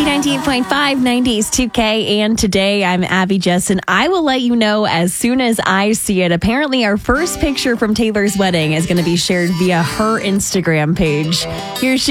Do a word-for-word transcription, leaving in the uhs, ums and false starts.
ninety-eight point five, nineties two K, and today I'm Abby Jessen. I will let you know as soon as I see it. Apparently, our first picture from Taylor's wedding is going to be shared via her Instagram page. Here she